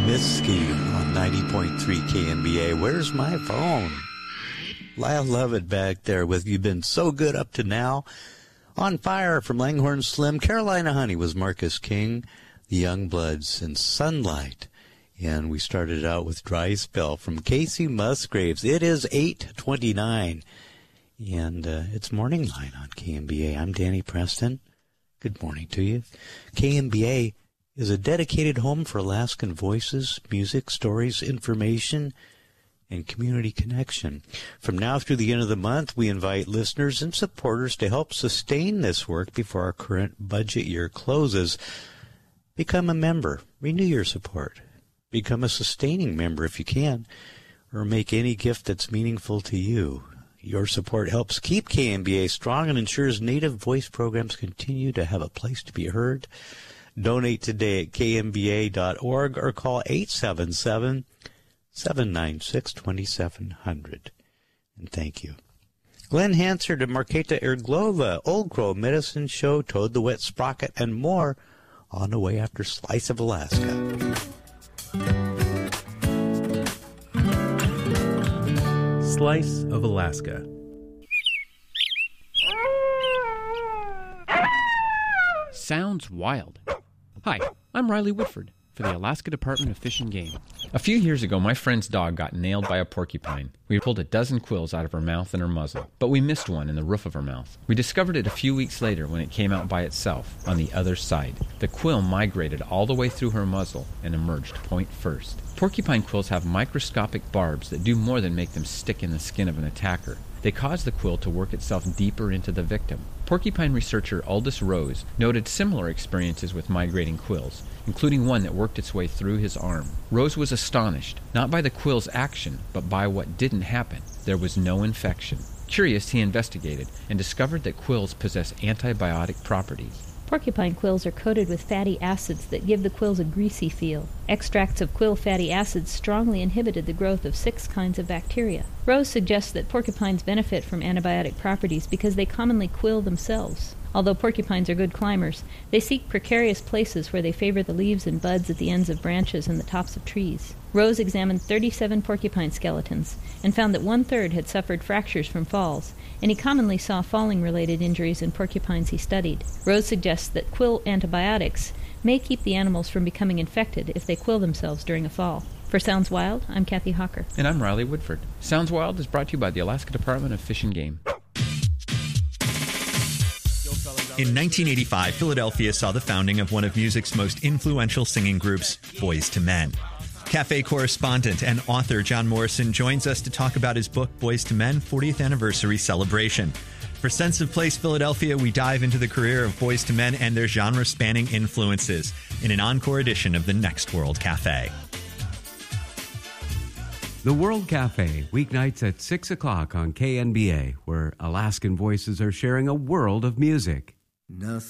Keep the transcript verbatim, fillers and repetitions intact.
Misky on ninety point three K M B A. Where's my phone? I love it back there with You Been So Good Up to Now. On Fire from Langhorne Slim. Carolina Honey was Marcus King. The Youngbloods and Sunlight. And we started out with Dry Spell from Casey Musgraves. It is eight twenty-nine. And uh, it's Morning Line on K M B A. I'm Danny Preston. Good morning to you. K M B A is a dedicated home for Alaskan voices, music, stories, information, and community connection. From now through the end of the month, we invite listeners and supporters to help sustain this work before our current budget year closes. Become a member. Renew your support. Become a sustaining member if you can, or make any gift that's meaningful to you. Your support helps keep K M B A strong and ensures Native voice programs continue to have a place to be heard. Donate today at K M B A dot org or call eight seven seven, seven nine six, two seven zero zero. And thank you. Glenn Hansard and Marketa Erglova, Old Crow Medicine Show, Toad the Wet Sprocket, and more on the way after Slice of Alaska. Slice of Alaska. Sounds wild. Hi, I'm Riley Woodford for the Alaska Department of Fish and Game. A few years ago, my friend's dog got nailed by a porcupine. We pulled a dozen quills out of her mouth and her muzzle, but we missed one in the roof of her mouth. We discovered it a few weeks later when it came out by itself on the other side. The quill migrated all the way through her muzzle and emerged point first. Porcupine quills have microscopic barbs that do more than make them stick in the skin of an attacker. They cause the quill to work itself deeper into the victim. Porcupine researcher Aldous Rose noted similar experiences with migrating quills, including one that worked its way through his arm. Rose was astonished, not by the quill's action, but by what didn't happen. There was no infection. Curious, he investigated and discovered that quills possess antibiotic properties. Porcupine quills are coated with fatty acids that give the quills a greasy feel. Extracts of quill fatty acids strongly inhibited the growth of six kinds of bacteria. Rose suggests that porcupines benefit from antibiotic properties because they commonly quill themselves. Although porcupines are good climbers, they seek precarious places where they favor the leaves and buds at the ends of branches and the tops of trees. Rose examined thirty-seven porcupine skeletons and found that one-third had suffered fractures from falls, and he commonly saw falling-related injuries in porcupines he studied. Rose suggests that quill antibiotics may keep the animals from becoming infected if they quill themselves during a fall. For Sounds Wild, I'm Kathy Hawker. And I'm Riley Woodford. Sounds Wild is brought to you by the Alaska Department of Fish and Game. In nineteen eighty-five, Philadelphia saw the founding of one of music's most influential singing groups, Boyz two Men. Cafe correspondent and author John Morrison joins us to talk about his book, Boyz two Men, fortieth Anniversary Celebration. For Sense of Place Philadelphia, we dive into the career of Boyz two Men and their genre-spanning influences in an encore edition of the Next World Cafe. The World Cafe, weeknights at six o'clock on K N B A, where Alaskan voices are sharing a world of music. Nothing.